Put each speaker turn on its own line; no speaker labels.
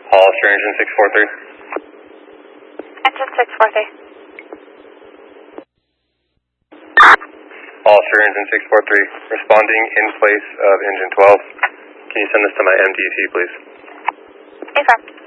Hollister engine 643.
Engine 643.
Hollister engine 643, responding in place of engine 12. Can you send this to my MDC, please?
Affirm.